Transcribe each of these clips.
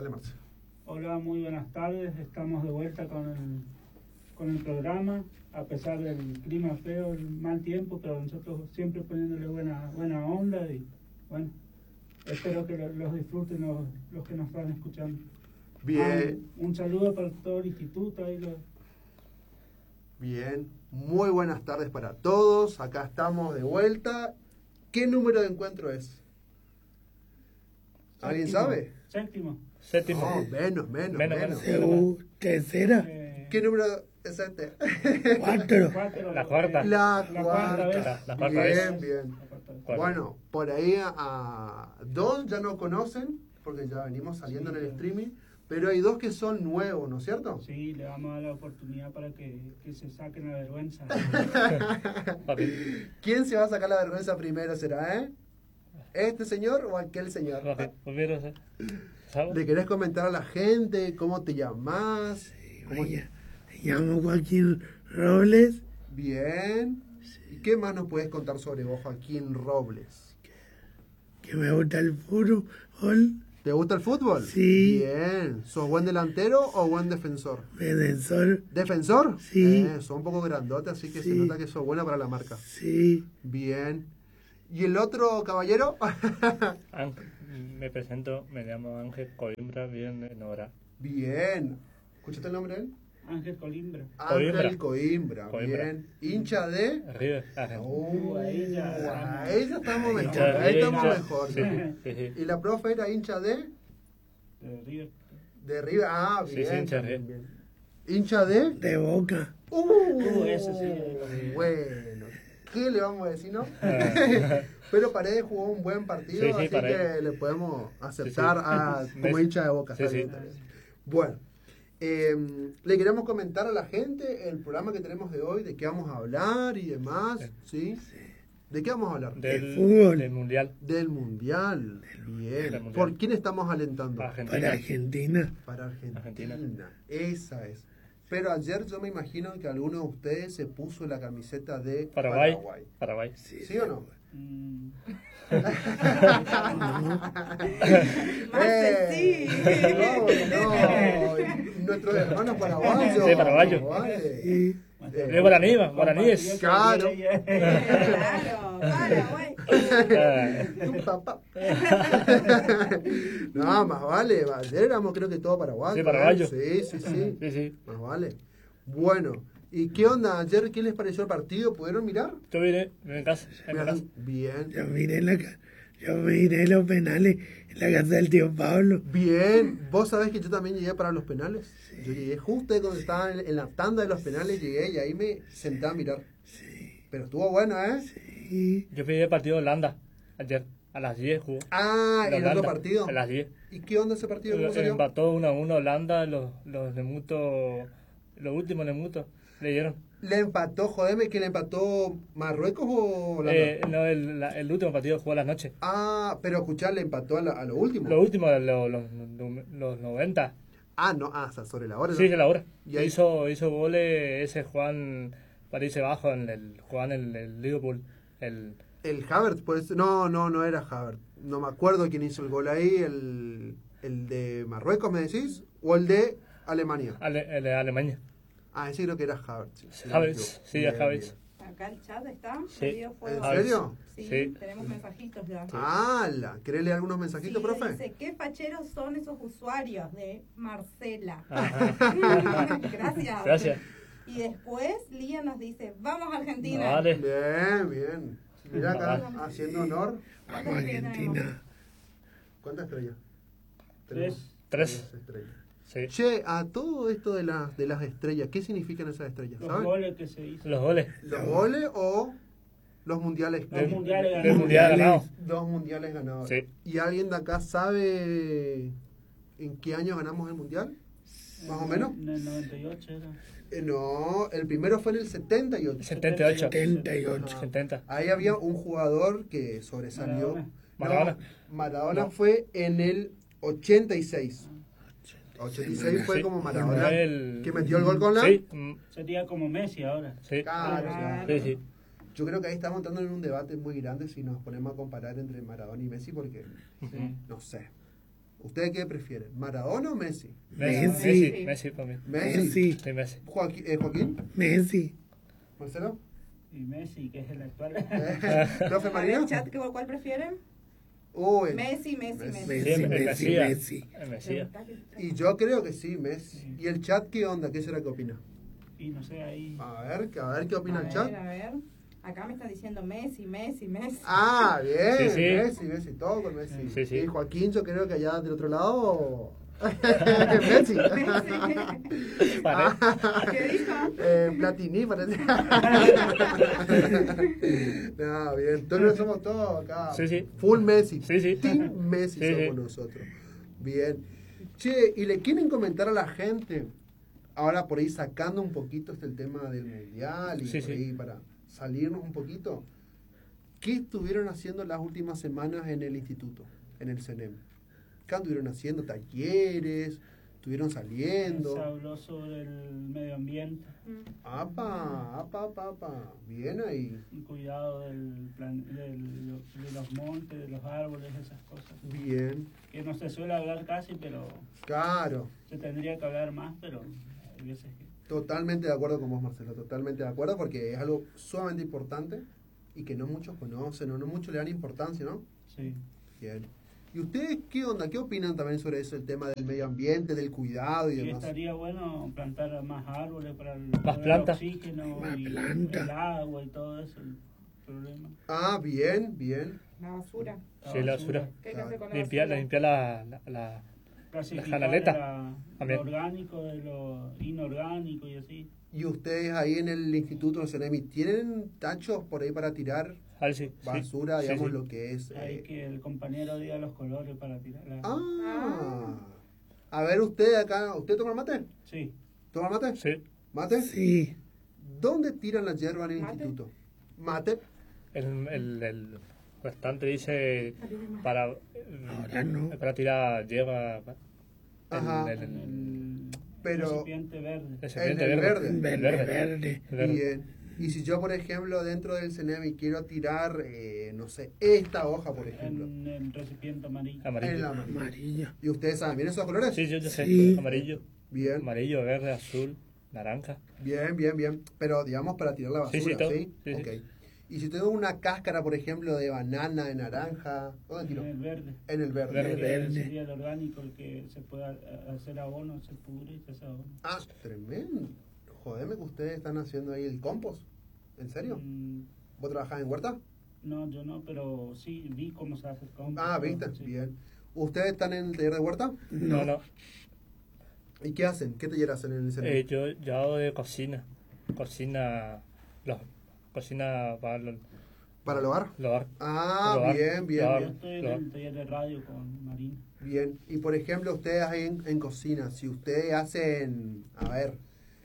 Dale, Marce. Hola, muy buenas tardes. Estamos de vuelta con el programa, a pesar del clima feo, el mal tiempo, pero nosotros siempre poniéndole buena onda y bueno, espero que los disfruten los que nos están escuchando. Bien. Un saludo para todo el instituto. Bien, muy buenas tardes para todos. Acá estamos de vuelta. ¿Qué número de encuentro es? ¿Alguien sabe? Séptimo. No, menos. ¿Tercera? ¿Qué número es este? Cuatro. La cuarta. La cuarta cuarta. vez. La cuarta Bien, vez. bien. Cuarta. Bueno, por ahí a dos ya no conocen, porque ya venimos saliendo en el streaming, pero hay dos que son nuevos, ¿no es cierto? Sí, le vamos a dar la oportunidad para que se saquen la vergüenza. Papi, ¿Quién se va a sacar la vergüenza primero será, ¿Este señor o aquel señor? papi, primero, ¿sabes? ¿Le querés comentar a la gente cómo te llamás? ¿Cómo- Me llamo Joaquín Robles, Bien. ¿Y qué más nos puedes contar sobre vos, Joaquín Robles? que me gusta el fútbol. ¿Te gusta el fútbol? Sí. Bien. ¿Sos buen delantero o buen defensor? Defensor. ¿Defensor? Sí. Sos un poco grandote, así que se Sí. nota que sos buena para la marca. Sí. Bien. ¿Y el otro caballero? Me presento, me llamo Ángel Coimbra, bien en hora. Bien. ¿Escuchaste el nombre de él? Ángel Colimbra. Ángel Coimbra. Coimbra. Bien. ¿Hincha de? River, Argentina. Ahí ya. Ahí ya estamos mejor. Hincha de Ahí River, estamos hincha- mejor. Sí, sí, sí. ¿Y la profe era hincha de? River. De River. Ah, Sí, bien. sí, hincha de bien, River. bien. ¿Hincha de? De Boca. Ese sí. Bueno. ¿Qué le vamos a decir, no? Pero Paredes jugó un buen partido, Sí, sí, así Paredes. que le podemos aceptar como Messi. hincha de Boca. Sí, está sí. bien, está bien. Bueno, le queremos comentar a la gente el programa que tenemos de hoy, de qué vamos a hablar y demás, ¿sí? ¿De qué vamos a hablar? Del fútbol. del mundial. Del Mundial. Bien. Del Mundial. ¿Por quién estamos alentando? Argentina. Para Argentina. Para Argentina. Argentina. Esa es. Pero ayer yo me imagino que alguno de ustedes se puso la camiseta de Paraguay. ¿Sí o no? Mm, Sí. No, nuestros hermanos paraguayos. Sí, paraguayos. No vale. Sí. De guaraníes. Claro. Claro, Paraguay. Tu papá. No, más vale. Ayer éramos creo que todo paraguayo. Sí, paraguayo. Sí. Sí, sí. Más vale. Bueno, ¿y qué onda? Ayer, ¿qué les pareció el partido? ¿Pudieron mirar? Yo vine en casa. Bien. Yo miré los penales en la casa del tío Pablo. Bien. ¿Vos sabés que yo también llegué para los penales? Yo llegué justo cuando estaban en la tanda de los penales, llegué y ahí me senté a mirar. Pero estuvo bueno, ¿eh? Sí. Yo fui al partido de Holanda ayer. A las 10 jugó. Ah, De el otro Holanda, partido. A las 10. ¿Y qué onda ese partido? ¿Cómo salió? Empató 1-1 Holanda, los Nemuto, los últimos Nemuto, le dieron. ¿Le empató, jodeme, que le empató Marruecos o Holanda? No, el último partido jugó a las noches. Ah, pero escuchar, le empató a lo último. Los últimos, los 90. Ah, no, o sea, sobre la hora. Sí, ¿no? de la hora. Y ahí- Hizo goles ese Juan París Bajo en el Liverpool. El Havertz, pues. No era Havertz. No me acuerdo quién hizo el gol ahí. El de Marruecos, ¿me decís? ¿O el de Alemania? El de Alemania. Ah, ese creo que era Havertz. Havertz, sí, Bien, es Havertz. bien. Acá el chat está. Sí. Prendido fuego. ¿En serio? Sí, Sí. tenemos mensajitos ya. ¡Hala! ¿Querés leer algunos mensajitos, Sí, profe? dice, ¿qué facheros son esos usuarios? De Marcela. Ajá. Gracias. Gracias. Y después Lía nos dice, vamos Argentina. Vale. Bien. Mira acá, haciendo honor. Vamos Argentina. ¿Cuántas estrellas? Tres. Tres. Estrellas. Sí. Che, a todo esto de las estrellas, ¿qué significan esas estrellas? Los ¿Sabes? goles que se hizo. Los goles. ¿Los goles o los mundiales? Los mundiales Del ganados. mundial ganado. Dos mundiales ganados. Sí. ¿Y alguien de acá sabe en qué año ganamos el mundial? ¿Más o menos? En el 98 era. No, el primero fue en el 78. 78. 78. 70. Ahí había un jugador que sobresalió. Maradona. No, Maradona No. fue en el 86. 86 fue Sí. como Maradona. El- Que metió el gol con la... Sí. Sería como Messi ahora. Sí. Claro. Sí, sí. Yo creo que ahí estamos entrando en un debate muy grande si nos ponemos a comparar entre Maradona y Messi porque, Ujú. no sé. ¿Ustedes qué prefieren? ¿Maradona o Messi? Messi para mí. Messi. Sí, Messi. Joaquín? Messi. ¿Marcelo? Y Messi, que es el actual. ¿Profe A ver, Marino? chat, ¿cuál prefieren? Uy, Messi, Messi, Messi. Messi. Sí, el Mesías. Messi. El Mesías. y yo creo que sí, Messi. ¿Y el chat qué onda? ¿Qué será que opina? Y no sé, ahí. A ver qué opina el chat. A ver. Acá me están diciendo Messi, Messi, Messi. Ah, bien, Sí. Messi, todo con Messi. Sí. Y Joaquín, yo creo que allá del otro lado, Messi. ¿Qué dijo? Platini parece. No, bien, entonces somos todos acá. Sí. Full Messi. Sí. Team Messi Sí, somos sí. nosotros. Bien. Che, ¿y le quieren comentar a la gente? Ahora por ahí sacando un poquito el tema del mundial y Sí, por sí. ahí para salirnos un poquito. ¿Qué estuvieron haciendo las últimas semanas en el instituto, en el CENEM? ¿Qué estuvieron haciendo? ¿Talleres? ¿Estuvieron Se saliendo? habló sobre el medio ambiente, Apa. Bien ahí. el cuidado de los montes, de los árboles, esas cosas. Bien. Que no se suele hablar casi, pero Claro. se tendría que hablar más, pero hay veces que... Totalmente de acuerdo con vos, Marcelo. Totalmente de acuerdo porque es algo sumamente importante y que no muchos conocen o no muchos le dan importancia, ¿no? Sí. Bien. ¿Y ustedes qué onda? ¿Qué opinan también sobre eso, el tema del medio ambiente, del cuidado y Y demás? estaría bueno plantar más árboles para el plantas. oxígeno Más y planta. el agua y todo eso, el problema. Ah, bien. La basura. Sí, la basura. ¿Qué hay que hacer con la Limpiar basura? la Clasificar canaleta. lo También. orgánico de lo inorgánico y así. ¿Y ustedes ahí en el Instituto de CENEMI tienen tachos por ahí para tirar Sí. basura, Sí, digamos, sí. lo que es? Hay que el compañero diga los colores para tirarla. A ver, usted acá, ¿usted toma mate? Sí. ¿Toma mate? Sí. ¿Mate? Sí. ¿Dónde tiran la hierba en el ¿Mate? instituto? ¿Mate? El restante dice para Ahora no. para tirar lleva Ajá. El Pero- recipiente verde. el recipiente En el verde. Verde. El verde. Bien. Y si yo, por ejemplo, dentro del CENEMI quiero tirar, no sé, esta hoja, por ejemplo. En el recipiente amarillo. En Amarillo. la amarillo. Amarillo. ¿Y ustedes saben bien esos colores? Sí, yo sé. Sí. Amarillo. Bien, Amarillo, verde, azul, naranja. bien. Pero, digamos, para tirar la basura, Sí, ¿sí? todo. Sí, Ok. sí. Y si tengo una cáscara, por ejemplo, de banana, de naranja, ¿dónde tiro? En el verde. En el verde. Verde. Que sería el orgánico, el que se pueda hacer abono, se pudre y se hace abono. Ah, tremendo. Jodeme que ustedes están haciendo ahí el compost. ¿En serio? ¿Vos trabajás en huerta? No, yo no, pero sí vi cómo se hace el compost. Ah, ¿viste? Sí. Bien. ¿Ustedes están en el taller de huerta? No. ¿Y qué hacen? ¿Qué taller hacen en el CENEMI? Yo hago de cocina. Cocina para ¿Para el hogar? el hogar. Ah, Lo hago. bien. Lo Yo hago. estoy en el taller de radio con Marina. Bien. Y por ejemplo, ustedes ahí en cocina, si ustedes hacen, a ver,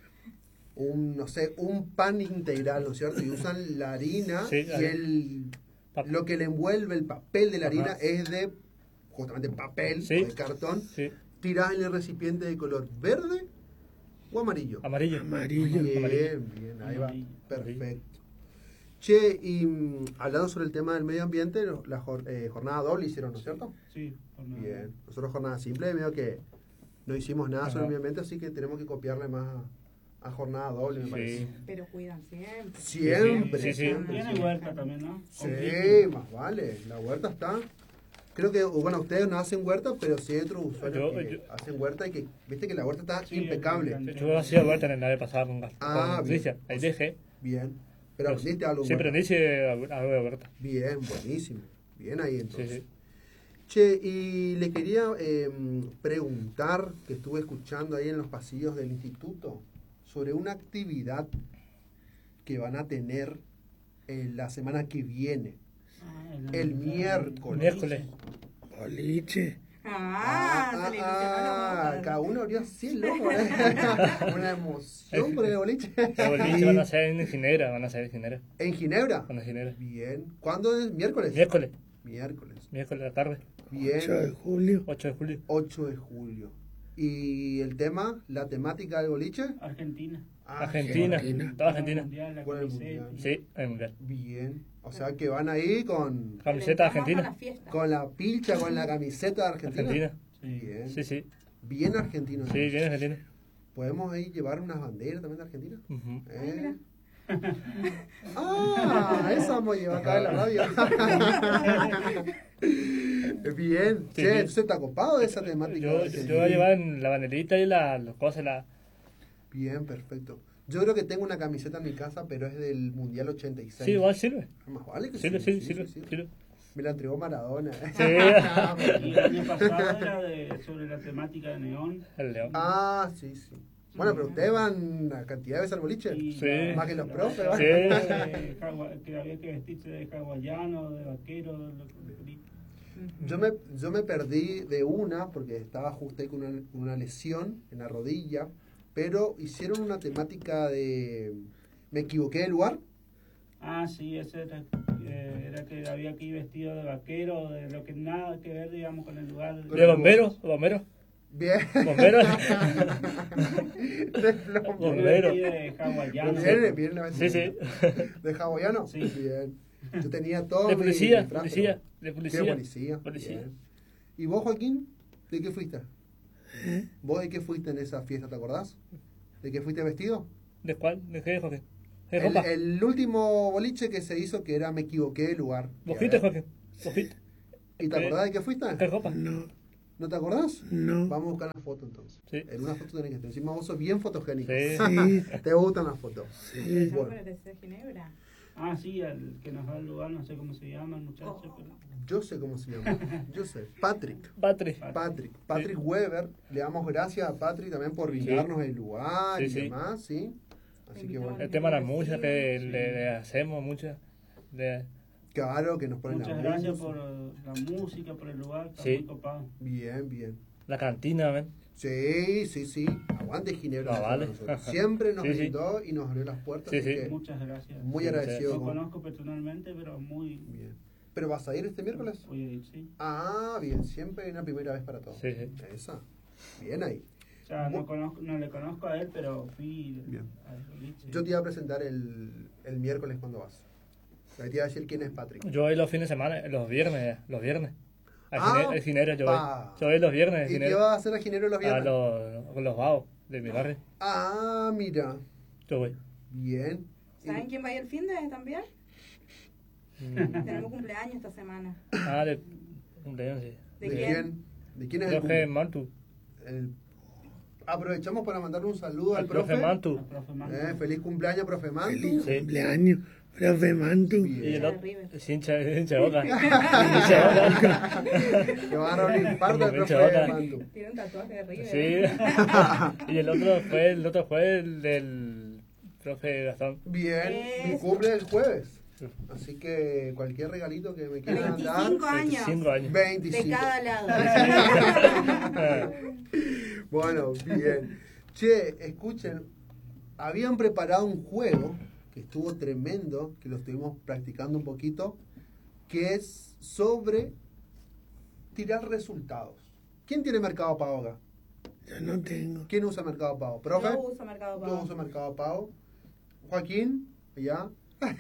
un pan integral, ¿no es cierto? Y usan la harina Sí, y lo que le envuelve el papel de la harina es de justamente papel Sí. o de cartón. Sí. Tirás en el recipiente de color verde o amarillo. Amarillo. Amarillo. Bien, ahí va. Amarillo. Perfecto. Che, y hablando sobre el tema del medio ambiente, la jornada doble hicieron, ¿no es cierto? Sí, por nada. Bien. Nosotros jornada simple, medio que no hicimos nada sobre el medio ambiente, así que tenemos que copiarle más a jornada doble, me Sí. parece. Pero cuidan siempre. Siempre. Sí, sí. siempre, Tiene siempre. huerta también, ¿no? Sí, más vale. La huerta está. Creo que, bueno, ustedes no hacen huerta, pero sí hay otros usuarios que Yo- hacen huerta y que, viste que la huerta está Sí, impecable. el- Yo hacía vuelta en el nave pasada con Ah, bien. Cristian. Ahí dejé. Bien. Pero aprendiste algo. en Siempre huerta. hice algo de huerta. Bien, buenísimo. Bien ahí entonces. Sí. Che, y le quería preguntar, que estuve escuchando ahí en los pasillos del instituto, sobre una actividad que van a tener la semana que viene, el miércoles. Miércoles. Boliche. Se le ilusionó la Cada uno abrió así, loco. Una emoción por el boliche. Los boliches van a ser en Ginebra. Van a ser en Ginebra. ¿En Ginebra? Van a Ginebra. Bien. ¿Cuándo es? ¿Miércoles? Miércoles. Miércoles. Miércoles de la tarde. 8 de Bien. julio. 8 de julio. 8 de julio. ¿Y el tema, la temática del boliche? Argentina. Argentina. Argentina. Toda Argentina. Mundial, la Con el camiseta. mundial. Sí, en el mundial. Bien. O sea que van ahí con Camiseta A la argentina. fiesta. la pilcha, con la camiseta de Argentina. Argentina. Sí. Bien. Sí, sí. Bien argentino. Sí, bien argentino. ¿Podemos ahí llevar unas banderas también de Argentina? Ujú. ¿Eh? Ah, eso vamos a llevar acá en la radio. Bien. Sí, Che, sí. ¿usted está copado de esa temática? Yo voy a llevar en la banderita y las cosas, Bien, perfecto. Yo creo que tengo una camiseta en mi casa, pero es del Mundial 86. Sí, igual sirve. Más vale que Sirve, sí, sirve, sí, sirve, sí. sirve. Me la entregó Maradona. Sí. Y el año pasado era sobre la temática de neón. El león. Ah, sí, sí. Bueno, pero ustedes van una cantidad de veces al boliche. Y Sí. Más que los profes, ¿va? Sí. Que había que vestirse de hawaiano, de vaquero, de lo que Yo me perdí de una porque estaba justo ahí con una lesión en la rodilla, pero hicieron una temática de... ¿Me equivoqué de lugar? Ah, sí, ese era que había que ir vestido de vaquero, de lo que nada que ver, digamos, con el lugar. ¿De bomberos? ¿Bomberos? Bien. ¿Bomberos? De plomo. Bombero. De hawaiano. Bien la Sí, sí. ¿De hawaiano? Sí. Bien. Yo tenía todo De mi policía, disfraz, policía, pero- de ¿Qué policía? Policía. Bien. ¿Y vos, Joaquín? ¿De qué fuiste? ¿Eh? ¿Vos de qué fuiste en esa fiesta, te acordás? ¿De qué fuiste vestido? ¿De cuál? ¿De qué, Joaquín? ¿De ropa? El último boliche que se hizo que era Me equivoqué de lugar. ¿Vos fuiste, Joaquín? ¿Vos fuiste? ¿Y te acordás de qué fuiste? ¿Qué ropa? No, ¿No te acordás? no. Vamos a buscar una foto entonces. Sí. En una foto tenés que estar. Encima vos sos bien fotogénico. Sí. Sí, ¿Te gustan las fotos? sí. Bueno. de Ginebra. Ah, sí, el que nos da el lugar, no sé cómo se llama el muchacho, pero... Yo sé cómo se llama. Yo sé. Patrick. Patri. Patrick Weber. Le damos gracias a Patrick también por Sí. brindarnos el lugar Sí, y sí. demás, ¿sí? Así que bueno. El tema de las muchas que le hacemos, muchas. Claro que nos ponen Muchas la gracias música. por la música, por el lugar, está Sí. muy copado. Bien, bien. La cantina, ¿ven? Sí, sí, sí. Aguante Ginebra. Ah, vale. Nosotros. Siempre nos Sí, sí. brindó y nos abrió las puertas. Sí, así sí. que Muchas gracias. muy Sí, agradecido. No con- conozco personalmente, pero muy... Bien. ¿Pero vas a ir este miércoles? Voy a ir, sí. Ah, bien. Siempre hay una primera vez para todo. Sí, sí. Esa. Bien ahí. O sea, no le conozco a él, pero fui Bien. al boliche. Yo te iba a presentar el miércoles cuando vas. Ahí te iba a decir quién es Patrick. Yo voy los fines de semana, los viernes. Ah, Al Ginebra yo voy. pa. Yo voy los viernes al ¿Y qué Ginebra. vas a hacer a Ginebra los A viernes? los vagos de mi barrio. Ah, mira. Yo voy. Bien. ¿Saben quién va a ir el fin de también? Mm. Tenemos cumpleaños esta semana. Ah, de cumpleaños, sí. ¿De ¿De quién? quién? ¿De quién es el Profe cumple? Mantu. El- Aprovechamos para mandarle un saludo al El profe profe. Mantu. El profe Manto. Feliz cumpleaños, profe Mantu. Feliz Sí. cumpleaños, profe Mantu. Bien. Y el de otro, River. es hincha de boca. Hincha de boca. Que va a dar un infarto al Pinche profe boca. Mantu. Tiene un tatuaje de River. Sí. Y el otro fue el del profe Gastón. Bien, mi Eso. cumple es el jueves. Así que cualquier regalito que me quieran 25 dar. años. 25 años. De 25. cada lado. Bueno, bien. Che, escuchen, habían preparado un juego que estuvo tremendo, que lo estuvimos practicando un poquito, que es sobre tirar resultados. ¿Quién tiene Mercado Pago acá? Yo no tengo. ¿Quién usa Mercado Pago? ¿Profe? Yo uso Mercado ¿Tú Pago. usas Mercado Pago? ¿Joaquín? ¿Ya?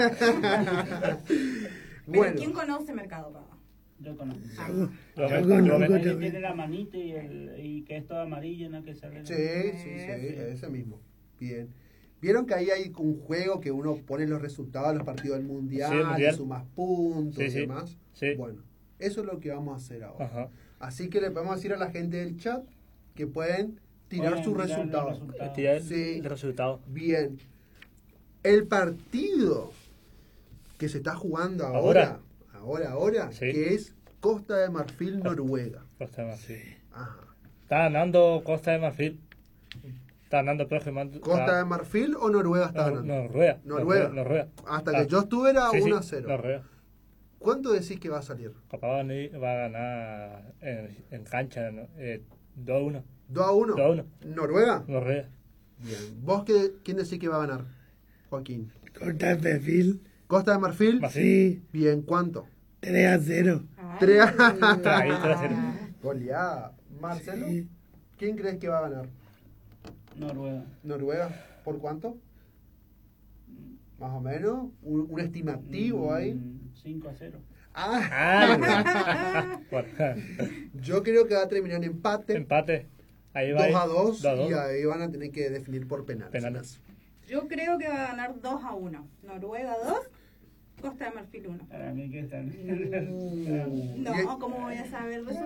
Pero ¿quién conoce Mercado Pago? Yo conozco. Yo Yo conozco Ahí también. tiene la manita y que es todo amarillo, ¿no? Que sale. Sí, ese mismo. Bien. Vieron que ahí hay un juego que uno pone los resultados de los partidos del mundial, Sí, el mundial. sumas puntos Sí, y sí. demás. Sí. Bueno, eso es lo que vamos a hacer ahora. Ajá. Así que le podemos decir a la gente del chat que pueden tirar Pueden sus tirar los resultados. resultados. Tirar el, Sí. el resultado. Bien. El partido que se está jugando ahora, Sí. que es Costa de Marfil, Noruega. Costa de Marfil. Ajá. Está ganando Costa de Marfil. Está ganando el profe Mantu. ¿Costa de Marfil o Noruega está ganando? Noruega. Noruega. Hasta Ah. que yo estuve era Sí, sí, 1-0. Noruega. ¿Cuánto decís que va a salir? Capaz va a ganar en cancha, ¿no? 2-1. 2-1. 2-1. ¿Noruega? Noruega. Bien. ¿Vos quién decís que va a ganar, Joaquín? Corta el perfil. ¿Costa de Marfil? Marfil. Sí, Bien, ¿cuánto? 3-0. Ay. 3 Ahí, 3-0. Goleada. Marcelo, Sí. ¿quién crees que va a ganar? Noruega. ¿Noruega? ¿Por cuánto? Más o menos. Un estimativo ahí. 5-0. Ah, Bueno, yo creo que va a terminar en empate. empate. Ahí va. 2-2 2-2. y ahí van a tener que definir por penales. Penales. Yo creo que va a ganar 2-1. Noruega 2, Costa de Marfil 1. Para mí que están. No, ¿cómo voy a saber de eso?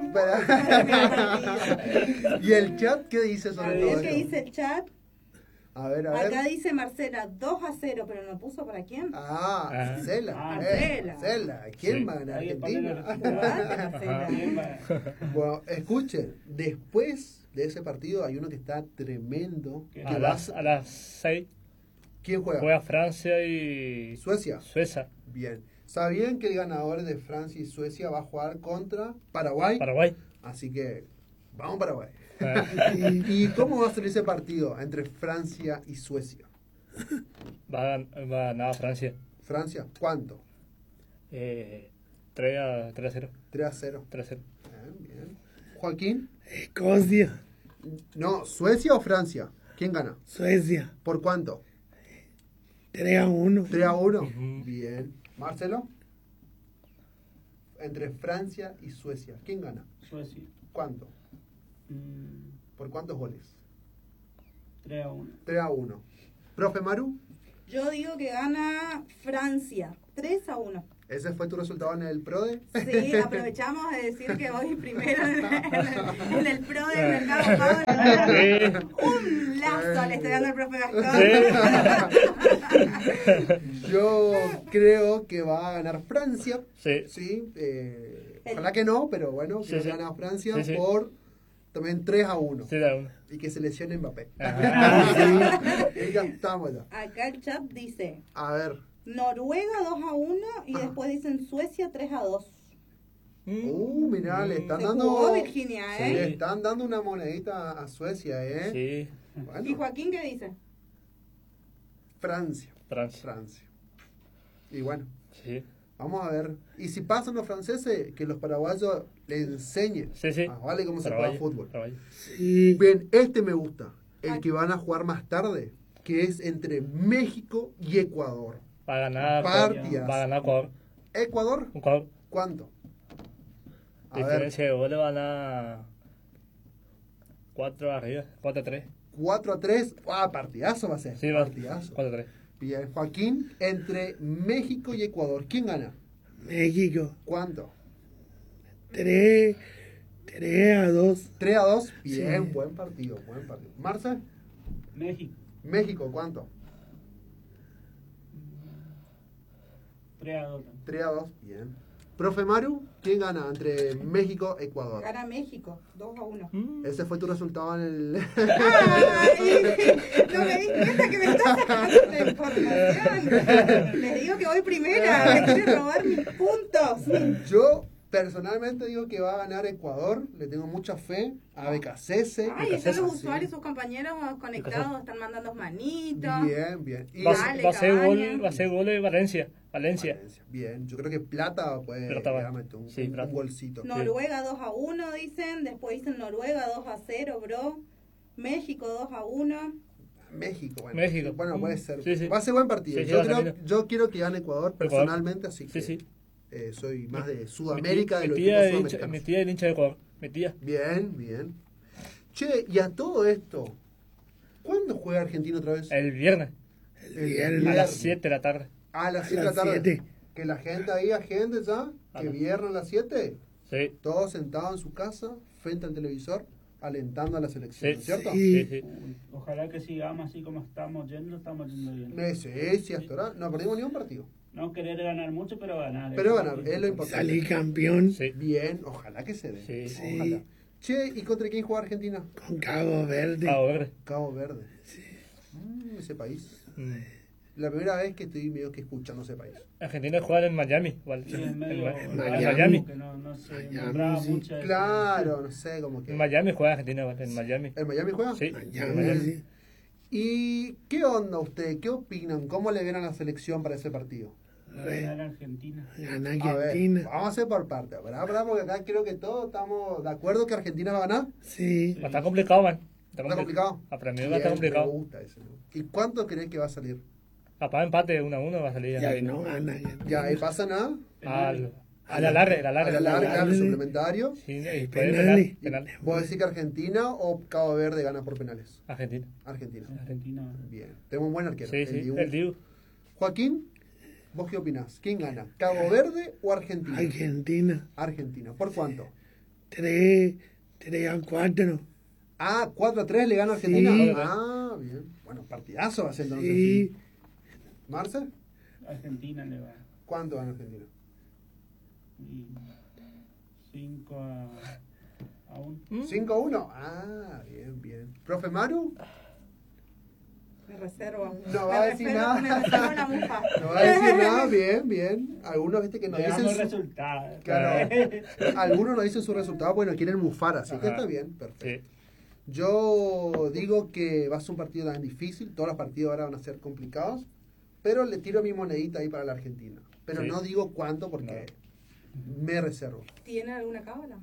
¿Y el chat qué dice A sobre todo ver qué esto? dice el chat. A ver, a Acá ver. dice Marcela 2-0, pero no puso para quién. Ah, Marcela. Marcela. Marcela. ¿Quién Sí. va a ganar Ahí ponen Argentina? los Jugate, Marcela. ¿Quién va? Bueno, escuchen, después de ese partido hay uno que está tremendo. ¿Qué? Que A va las 6 ¿Quién juega? juega Francia y Suecia. Suecia. Bien. ¿Sabían que el ganador de Francia y Suecia va a jugar contra Paraguay? Paraguay. Así que vamos Paraguay. Eh, ¿Y cómo va a ser ese partido entre Francia y Suecia? va a ganar Francia. Francia, ¿cuánto? 3-0. 3-0. 3-0. Bien, bien. Joaquín, Escocia, no, ¿Suecia o Francia? ¿Quién gana? Suecia, ¿Por cuánto? 3-1. 3-1. Ujú. Bien. Marcelo, entre Francia y Suecia, ¿quién gana? Suecia. ¿Cuánto? Mm, ¿Por cuántos goles? 3-1. 3-1. Profe Maru, Yo digo que gana Francia 3-1. ¿ese fue tu resultado en el PRODE? Sí, aprovechamos de decir que voy primero en el pro del mercado pago. Un lazo le estoy dando al profe Gastón. Yo creo que va a ganar Francia. Sí. Sí, ojalá que no, pero bueno, Sí, que sí. gana Francia Sí, sí. por también 3-1. Sí, da uno. Y que se lesione Mbappé. Ajá. Y ya estamos ya. Acá el chat dice A ver. Noruega 2-1 y Ah. después dicen Suecia 3-2. Mirá, le están Se dando. jugó Virginia, Sí, ¿eh? le están dando una monedita a Suecia, ¿eh? Sí, Bueno, ¿Y Joaquín qué dice? Francia. Francia. Francia. Y bueno, Sí, vamos a ver. Y si pasan los franceses, que los paraguayos le enseñen. sí, sí. Ah, vale, cómo se Paraguay, juega fútbol. Paraguay. Sí, Bien, este me gusta. El que van a jugar más tarde, que es entre México y Ecuador. Va a ganar. Partidas. Va a ganar Ecuador. ¿Ecuador? Ecuador. ¿Cuánto? A ver, Diferencia de goles van a 4 arriba, 4-3. 4-3. Ah, partidazo va a ser. Sí, va. Partidazo. 4-3. Bien, Joaquín, entre México y Ecuador, ¿quién gana? México, ¿Cuánto? 3-2. 3-2. Bien, Sí. buen partido, buen partido. Marce, México. México, ¿cuánto? 3-2. 3-2. Bien. Profe Maru, ¿quién gana entre México y Ecuador? Gana México 2-1. Ese fue tu resultado en el. ¡Ay! No me di cuenta que me estás sacando la información. Les digo que voy primera, me quieren robar mis puntos. Yo personalmente digo que va a ganar Ecuador. Le tengo mucha fe a BKCS. Ay, están los Sí. usuarios, sus compañeros conectados, están mandando manitos. Bien, bien. Y Dale, Va a ser Cabaña. gol, va a ser gol de Valencia. Valencia. Bien, yo creo que Plata puede Plata va. llegar a meter un, Sí, un Plata. golcito. Noruega 2-1 dicen, después dicen Noruega 2-0, bro. México 2-1. México, bueno. México. Bueno, puede ser. Sí, sí. Va a ser buen partido. Sí, sí, yo, va a ser creo, lindo. yo quiero que gane Ecuador personalmente, así que Sí, sí. soy más de Sudamérica, de los Mi tía equipos es hincha- sudamericanos. mi tía es hincha de Ecuador. Mi tía. Bien, bien. Che, y a todo esto, ¿cuándo juega Argentina otra vez? El viernes. El viernes. A las 7 de la tarde. A las A 7 de la las tarde. 7. Que la gente ahí, agende ya, que Ajá. viernes a las 7, Sí. todos sentados en su casa, frente al televisor, alentando a la selección, Sí. ¿no es cierto? Sí. Sí, sí. Ojalá que sigamos así como estamos yendo bien. Sí, hasta ahora no perdimos ni un partido. No querer ganar mucho, pero ganar. Pero ganar, es lo importante. Salí campeón Sí. Bien, ojalá que se dé. Sí. Sí. Ojalá. Che, ¿y contra quién juega Argentina? con Cabo Verde. Cabo Verde. Cabo Verde. Ese país. Mm. La primera vez que estoy medio que escuchando ese país. Argentina juega en Miami. Igual. Sí, en medio, En Miami. que no se Miami, nombraba sí. mucho. Claro, no sé, como que... En Miami juega Argentina. igual, En Miami. ¿En Miami juega? Sí. Miami, sí. ¿Y qué onda usted? ¿Qué opinan? ¿Cómo le ven a la selección para ese partido? Va a ganar Argentina. Gana A ver, Argentina. vamos a hacer por parte, ¿verdad? Porque acá creo que todos estamos de acuerdo que Argentina va a ganar. Sí. Va a estar complicado, man. ¿Está complicado? Para mí va a Bien, estar me complicado. gusta eso, ¿no? ¿Y cuánto crees que va a salir? Capaz empate 1-1 va a salir. Ya no gana. Ya, ahí pasa nada. Al A la larga, A la larga, el suplementario. Sí, y después Penales. penal. ¿Vos decís que Argentina o Cabo Verde gana por penales? Argentina. Argentina. Argentina. Bien. Tenemos un buen arquero. Sí, sí, Dibu. el Dibu. Joaquín, ¿vos qué opinás? ¿Quién gana? ¿Cabo Verde o Argentina? Argentina. Argentina. ¿Por cuánto? 3-4. Ah, 4-3 le gana Argentina. Sí. Ah, bien. Bueno, partidazo va a ser entonces. Sí. ¿Marce? Argentina le va. ¿Cuánto gana Argentina? Y 5-1. 5-1. Ah, bien, bien. ¿Profe Maru? Me reservo. No va a decir nada. Me reservo la mufa. No va a decir nada, bien, bien. Algunos, viste, que nos Le dicen damos su... resultados. Claro. Algunos nos dicen su resultado, bueno, quieren mufar, así que Ajá. está bien, perfecto. Sí. Yo digo que va a ser un partido tan difícil, todos los partidos ahora van a ser complicados, pero le tiro mi monedita ahí para la Argentina. Pero Sí. no digo cuánto porque me reservo. ¿Tiene alguna cábala?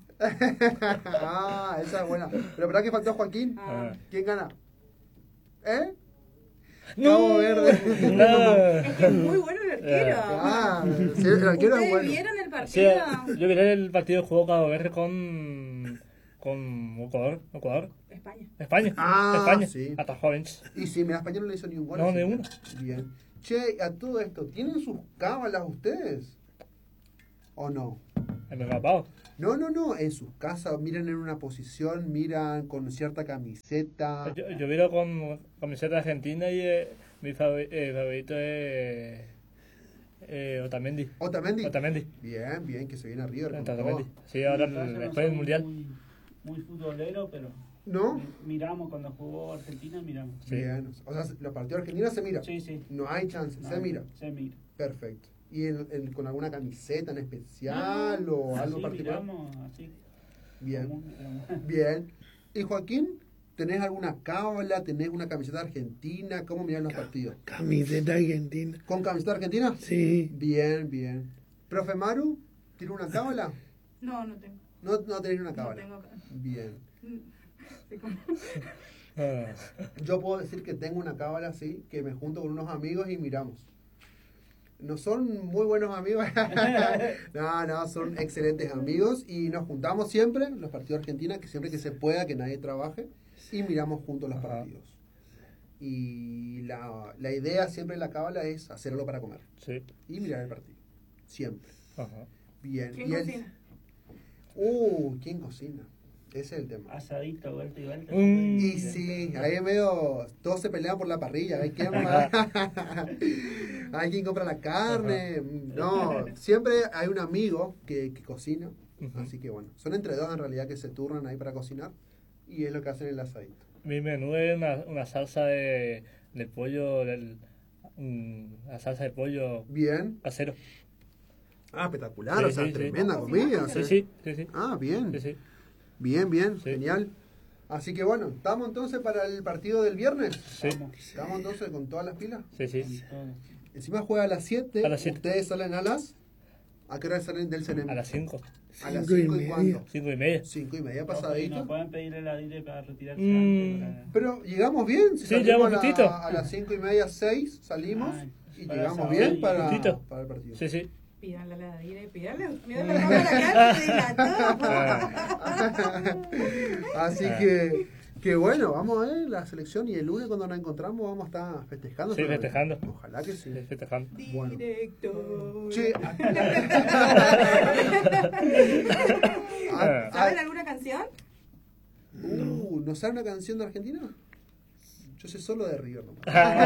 Ah, esa es buena. Pero ¿verdad que faltó Joaquín? Ah. ¿Quién gana? ¿Eh? No. Cabo Verde. No. Es que es muy bueno el arquero. Ah, sí, el arquero es ¿Ustedes bueno. vieron el Sí, partido? yo miré el partido que jugó Cabo Verde con Ecuador. España. España. Ah, España. sí. Atajó Bench. Y si mira, España no le hizo ni un gol. No, así ni que- uno. Bien. Che, a todo esto, ¿tienen sus cábalas ustedes? ¿O no? Me escapado. No, en sus casas miran en una posición, miran con cierta camiseta. Yo miro con camiseta argentina y mi favorito es Otamendi. Otamendi. Otamendi. Bien, bien, que se viene arriba. con Otamendi. todo. Sí, ahora En mi casa no después del somos mundial. Muy futbolero, pero ¿No? miramos cuando jugó Argentina, miramos. Sí. Bien. O sea, los partidos argentinos se mira. Sí, sí. No hay chance, se No, mira. Se mira. Perfecto. ¿Y con alguna camiseta en especial o algo Así particular? miramos, así. Bien. común, digamos. Bien. ¿Y Joaquín? ¿Tenés alguna cábala? ¿Tenés una camiseta argentina? ¿Cómo miran los partidos? Camiseta argentina. ¿Con camiseta argentina? Sí. Bien, bien. ¿Profe Maru? ¿Tiene una cábala? No, no tengo. No tenés una No cábala. tengo. Bien. Sí, como- Ah. Yo puedo decir que tengo una cábala, sí, que me junto con unos amigos y miramos. No son muy buenos amigos. No, son excelentes amigos y nos juntamos siempre en los partidos de Argentina, que siempre que se pueda, que nadie trabaje, y miramos juntos los Ajá. partidos. Y la idea siempre de la cábala es hacerlo para comer Sí. y mirar el partido. Siempre. Ajá. Bien. ¿Quién Y cocina? ¿Quién cocina? Ese es el tema. Asadito, vuelta y vuelta. Y sí, ahí en medio todos se pelean por la parrilla. Hay quien, hay quien compra la carne. No, siempre hay un amigo que cocina. Ujú. Así que bueno, son entre dos en realidad que se turnan ahí para cocinar. Y es lo que hacen el asadito. Mi menú es una salsa de pollo, una salsa de pollo Bien. casero. Ah, espectacular. Sí, O sea, sí, sí. tremenda ¿Cómo comida. cocinas? Sí, sí. Ah, bien. Sí, sí. Bien, Sí. genial. Así que bueno, ¿estamos entonces para el partido del viernes? Sí. ¿Estamos entonces con todas las pilas? Sí, sí. Encima juega a las 7. A las 7. Ustedes salen a las... ¿A qué hora salen del CNM? A las 5. A las 5 y 5 y media. cuánto. 5:30. 5:30 No pasadito. pueden pedirle la dire para retirarse Mm. antes. Pero llegamos bien. Si Sí, salimos llegamos a, justito. a las 5:30, 6 salimos Ay, y para llegamos esa bien hora y para justito. el partido. Sí, sí. Pídanle a la Dire, pídanle. Pídanle a la cámara, se dilató. Así que bueno, vamos a ver la selección y el lunes cuando nos encontramos vamos a estar festejando. Sí, festejando. Ojalá que sí. Sí, festejando. Bueno. Directo. Che, ¿Saben alguna canción? ¿no sabe una canción de Argentina? Yo sé solo de River nomás.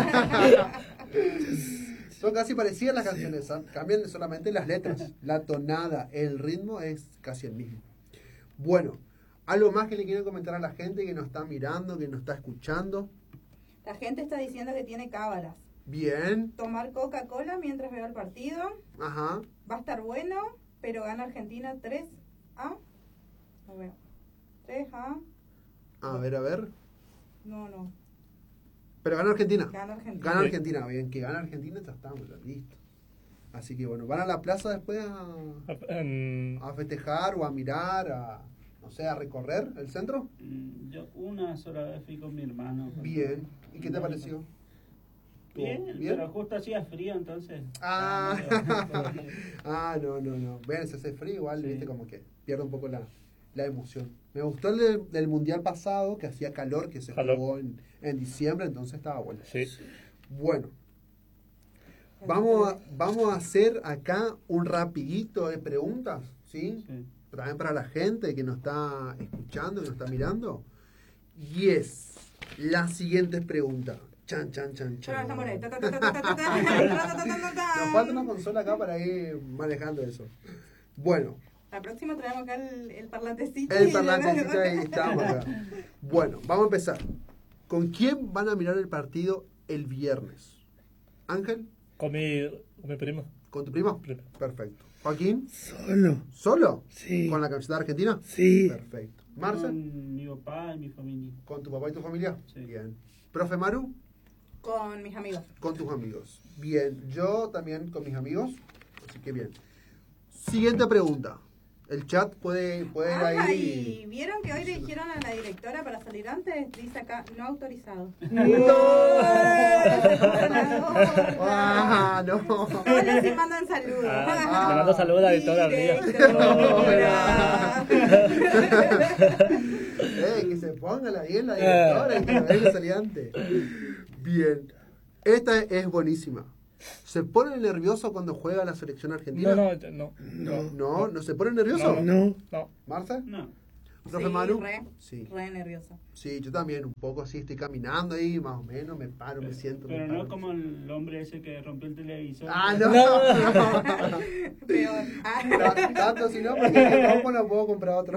Son casi parecidas las canciones, ¿ah? Cambian solamente las letras. La tonada, el ritmo es casi el mismo. Bueno, algo más que le quiero comentar a la gente que nos está mirando, que nos está escuchando. La gente está diciendo que tiene cábalas. Bien, Tomar Coca-Cola mientras veo el partido. ajá. Va a estar bueno, pero gana Argentina 3-A. No veo. 3-A. A ver. No. Pero gana Argentina. Gana Argentina. Gana Argentina, bien, que gana Argentina ya estamos, ya listo. Así que bueno, van a la plaza después a festejar o a mirar, no sé, a recorrer el centro. Yo una sola vez fui con mi hermano. Bien. ¿Y qué te pareció? Bien, ¿Bien? pero justo hacía frío, entonces. Ah. Medio- No. Ven, se hace frío igual, Sí. viste, como que pierde un poco la emoción. Me gustó el del mundial pasado, que hacía calor, que se Calor. jugó en diciembre, entonces estaba bueno. Sí. Bueno, vamos a hacer acá un rapidito de preguntas, ¿sí? Sí. También para la gente que nos está escuchando, que nos está mirando. Y es la siguiente pregunta. Chan. Ahora estamos ahí. Nos falta una consola acá para ir manejando eso. Bueno, La próxima traemos acá el parlantecito. el parlantecito ahí estamos acá. Bueno, vamos a empezar. ¿Con quién van a mirar el partido el viernes? Ángel, Con mi primo. ¿con tu primo? Primo. Perfecto. Joaquín, Solo. ¿solo? Sí. ¿Con la camiseta de Argentina? Sí. Perfecto. Marce, Con mi papá y mi familia. ¿con tu papá y tu familia? Sí. Bien. Profe Maru, Con mis amigos. con tus amigos. Bien. Yo también con mis amigos. Así que bien. Siguiente pregunta. El chat puede ir Ah, ahí. y vieron que hoy le dijeron a la directora para salir antes, dice acá, no autorizado. Ah, no. Hola, se mandan saludos. Ah, le mando saludos a la directora Que se ponga bien la directora y que la deje salir antes. Bien. Esta es buenísima. ¿Se pone nervioso cuando juega la selección argentina? No. ¿No se pone nervioso? No. ¿Marce? No. ¿Profe Sí, Maru? re. Sí. Re nerviosa. Sí, yo también, un poco así, estoy caminando ahí, más o menos, me paro, me siento. Pero me no paro. como el hombre ese que rompió el televisor. Ah, no. Peor. Tanto si no, porque si rompo no puedo comprar otro.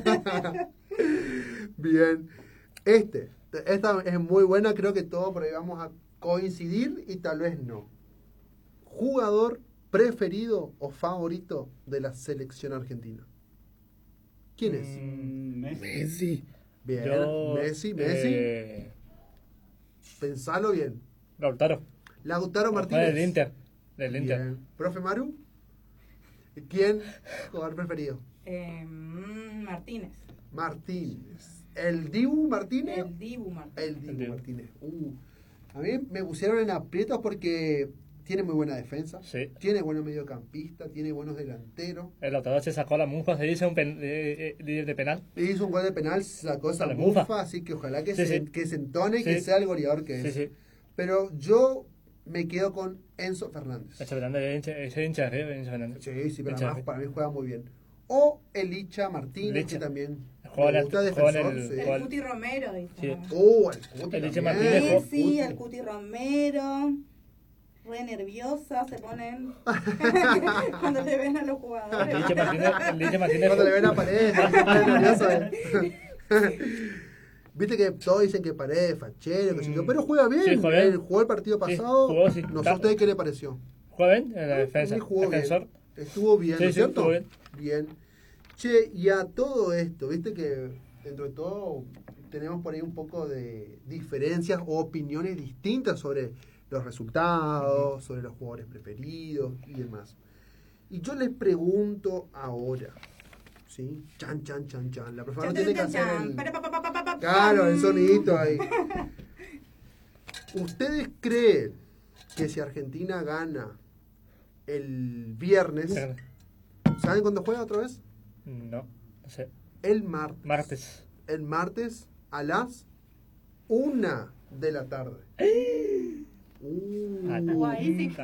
Bien. Esta es muy buena, creo que todos por ahí vamos a coincidir y tal vez no. ¿Jugador preferido o favorito de la selección argentina? ¿Quién es? Messi. Messi. Bien, Yo, Messi. Pensalo bien. Lautaro. Lautaro Fue Martínez. del Inter. Del Inter. Bien. ¿Profe Maru? ¿Quién? ¿Jugador preferido? Martínez. Martínez. ¿El Dibu Martínez? El Dibu Martínez. El Dibu El Dibu. Martínez. A mí me pusieron en aprietos porque tiene muy buena defensa. Sí. Tiene buenos mediocampistas, tiene buenos delanteros. El Lautaro se sacó la mufa, se dice un líder de penal. Hizo un gol de penal, sacó esa La bufa, bufa. así que ojalá que, Sí, se, sí. que se entone y que Sí. sea el goleador que Sí, es. sí. Pero yo me quedo con Enzo Fernández. Enzo Fernández es hincha de River, Enzo Fernández. Sí, pero Hincha de además River. para mí juega muy bien. O el Licha Martínez, Licha. que también Juega en me el- gusta juega en defensor. el- Sí. juega El Cuti Romero, dice. Sí. El Cuti El Licha también. Martínez jugó- Sí, el Cuti Romero. Re nerviosa se ponen cuando le ven a los jugadores. El Licha Martínez Cuando le ven a Paredes, se pone nervioso. Viste que todos dicen que Paredes, fachero, que sé yo, pero juega bien. Sí, juega bien. Él jugó el partido Sí, pasado. jugó, sí. No sé a ustedes qué le pareció. juega bien en la defensa. Sí, jugó Defensor. bien. Estuvo bien, Sí, ¿no es sí, cierto? estuvo bien. Bien. Che, y a todo esto, viste que dentro de todo tenemos por ahí un poco de diferencias o opiniones distintas sobre los resultados, sobre los jugadores preferidos y demás. Y yo les pregunto ahora, ¿sí? Chan. La profesora no tiene que hacer el... Claro, el sonidito ahí. ¿Ustedes creen que si Argentina gana el viernes, ¿saben cuándo juega otra vez? No sé. El martes. Martes. El martes a las 1 de la tarde. Ahí sí.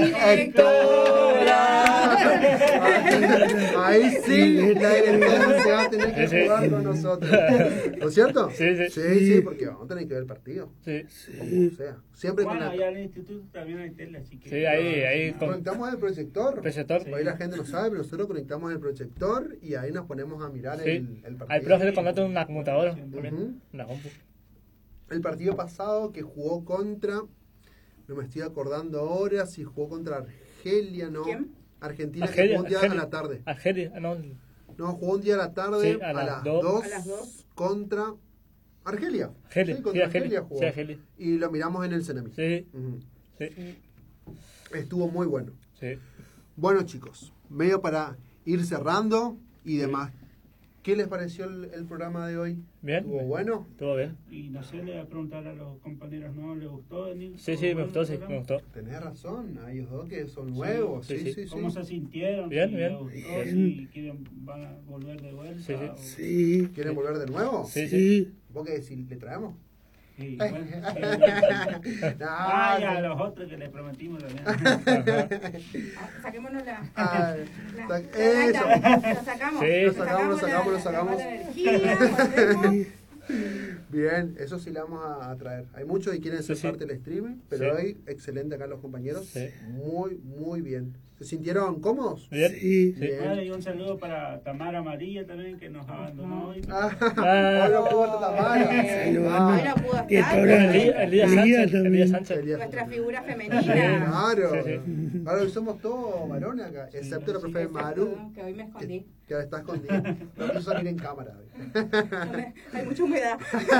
Ahí sí, la directora se va a tener que Sí, sí. jugar con nosotros. ¿No es cierto? Sí. Sí, porque vamos a tener que ver el partido. Sí. Como sea. Siempre con Bueno, la... allá en el instituto también hay tele, así que... Sí, ahí con Conectamos el proyector. proyector. Por ahí la gente no sabe, pero nosotros conectamos el proyector y ahí nos ponemos a mirar Sí. el partido. Al profe le contrata una computadora también. Ujú. Una compu. El partido pasado que jugó contra, no me estoy acordando ahora si jugó contra Argelia, ¿no? ¿Quién? Argentina, que Argelia, jugó un día Argelia. a la tarde. Argelia, no. No, jugó un día a la tarde Sí, a, a las las dos. 2 A las 2. contra Argelia. Argelia, Sí, contra sí, Argelia. jugó. Sí, Argelia. Y lo miramos en el Cenami. Sí, Ujú. sí, Estuvo muy bueno. sí. Bueno, chicos, medio para ir cerrando y demás. ¿Qué les pareció el programa de hoy? Bien. ¿Estuvo bueno? ¿Todo bien? Y no sé, le voy a preguntar a los compañeros, ¿no les gustó venir? Sí, ¿Estuvo me bueno gustó, el sí, me programa? gustó. Tenés razón, hay ellos dos que son nuevos. sí, Sí, sí. sí, sí. ¿Cómo se sintieron? Bien, Si bien. les gustó, Bien. si quieren, van a volver de vuelta. Sí, sí. o- Sí, ¿Quieren volver de nuevo? Sí, sí. ¿Vos qué decís? ¿Le traemos? Sí, No, Ay, a no. los otros que les prometimos también. Saquémonos la. Ay, la- eso. Lo sacamos. Sí. Lo sacamos. la mala energía, volvemos. Bien, eso sí le vamos a traer. Hay muchos que quieren ser Sí, sí. parte del streaming, pero Sí. hoy excelente acá los compañeros. Sí. Muy, muy bien. ¿Se sintieron cómodos? Bien. Sí. Sí. Bueno, y un saludo para Tamara María también, que nos abandonó hoy. Ah, hoy no pudo estar Tamara. Saludando. Hoy no pudo Y el estar. programa. Elías Sánchez. Elías Sánchez. Elías. Nuestra figura femenina. Claro. Sí, sí. Ahora somos todos varones acá, excepto la profe Maru, Que hoy me escondí. que ahora está escondida. No quiso salir en cámara. Hay mucha humedad.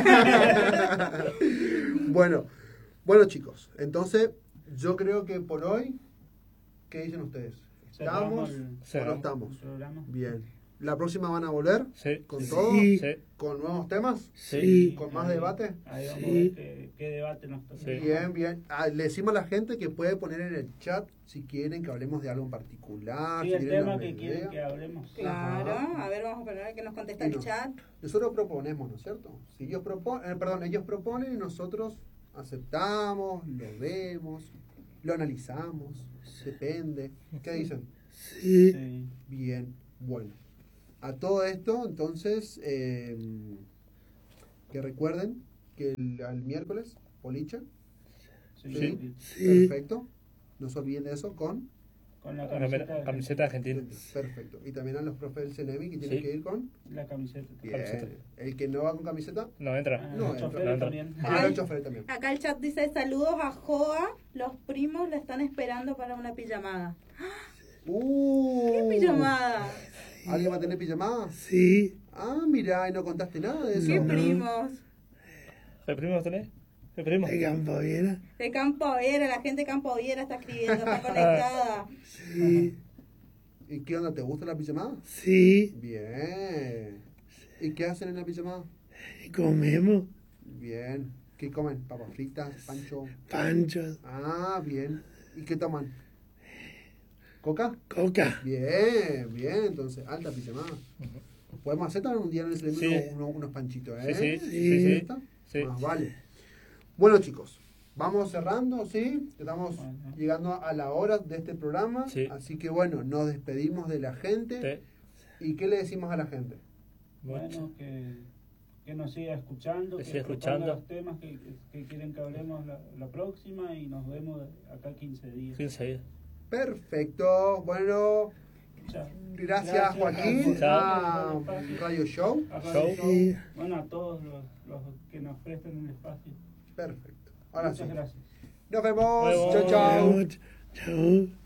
Bueno chicos, entonces yo creo que por hoy, ¿qué dicen ustedes? ¿Estamos o no Cerramos. estamos? el programa. Bien. ¿La próxima van a volver? Sí. ¿Con Sí. todo? Sí. Sí. ¿Con nuevos temas? Sí. ¿Con más debate? Ahí vamos Sí. a ver qué debate nos toca. Sí. Bien, bien. Ah, le decimos a la gente que puede poner en el chat si quieren que hablemos de algo en particular. Sí, si el tienen tema alguna que quieren idea. que hablemos. Claro. A ver, vamos a poner que nos contesta Y el no. chat. Nosotros proponemos, ¿no es cierto? Si ellos ellos proponen y nosotros aceptamos, lo vemos, lo analizamos, depende. ¿Qué dicen? Sí. Sí. Bien, bueno. A todo esto, entonces, que recuerden que al miércoles, Policha, Sí. Sí. Sí. perfecto. No se olviden de eso con... Con la Camiseta, camiseta argentina. Perfecto. Y también a los profes del CENEMI que tienen Sí. que ir con... La camiseta. Bien. Camiseta. El que no va con camiseta, No entra. Ah, No, los choferes entra. también. ah, el chofer también. Acá el chat dice saludos a Joa. Los primos le están esperando para una pijamada. ¿Qué pijamada? ¿Alguien va a tener pijamada? Sí. Ah, mira, y no contaste nada de eso. ¿Qué No. primos? ¿El primo tenés? ¿El primo? De Campo Viera. De Campo Viera, la gente de Campo Viera está escribiendo, está conectada. Sí. ¿Y qué onda? ¿Te gusta la pijamada? Sí. Bien. ¿Y qué hacen en la pijamada? Comemos Bien. ¿Qué comen? ¿Papas fritas? ¿Pancho? panchos, Ah, bien. ¿Y qué toman? ¿Coca? coca. Bien, bien. Entonces, alta pijamada. Podemos hacer también un día en el Sí. cerebro unos panchitos, ¿eh? Sí, sí, sí. ¿Está? Sí. Más vale. Bueno, chicos, vamos cerrando, ¿sí? Estamos Bueno. llegando a la hora de este programa. Sí. Así que, bueno, nos despedimos de la gente. Sí. ¿Y qué le decimos a la gente? Bueno, que nos siga escuchando, Que que siga proponga escuchando. los temas que quieren que hablemos la próxima y nos vemos acá 15 días. 15 días. Perfecto. Bueno, Chao. gracias Joaquín Chao. a Radio Show. A Radio Chao. Show. Bueno, a todos los que nos prestan el espacio. Perfecto. Ahora sí. Muchas gracias. Nos vemos. Nos vemos. Chao, chao. Chao. Chao.